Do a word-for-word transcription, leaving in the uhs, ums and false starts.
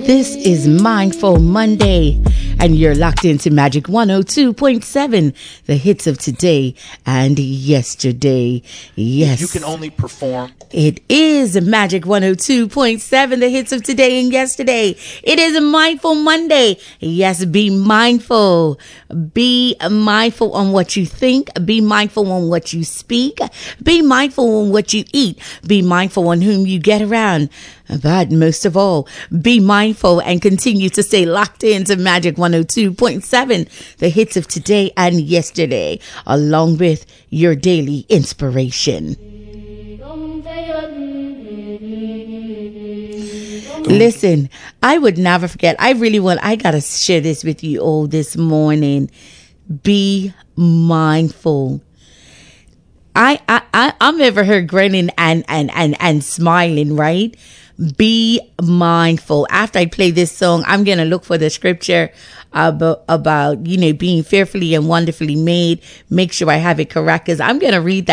This is Mindful Monday, and you're locked into Magic one oh two point seven, the hits of today and yesterday. Yes. You can only perform. It is Magic one oh two point seven, the hits of today and yesterday. It is a Mindful Monday. Yes, be mindful. Be mindful on what you think. Be mindful on what you speak. Be mindful on what you eat. Be mindful on whom you get around. But most of all, be mindful and continue to stay locked into Magic one oh two point seven, the hits of today and yesterday, along with your daily inspiration. Listen, I would never forget. I really want, I got to share this with you all this morning. Be mindful. I, I, I, I'm ever her grinning and, and, and, and smiling, right? Be mindful. After I play this song, I'm going to look for the scripture about, about, you know, being fearfully and wonderfully made. Make sure I have it correct, because I'm going to read that.